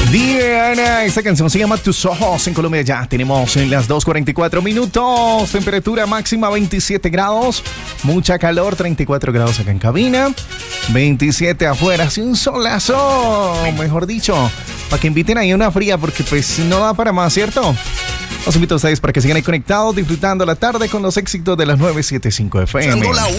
Diana, esta canción se llama Tus Ojos. En Colombia ya tenemos en las 2:44 minutos. Temperatura máxima 27 grados. Mucha calor, 34 grados acá en cabina. 27 afuera, así un solazo. Mejor dicho, para que inviten ahí una fría, porque pues no da para más, ¿cierto? Los invito a ustedes para que sigan ahí conectados, disfrutando la tarde con los éxitos de las 975 FM.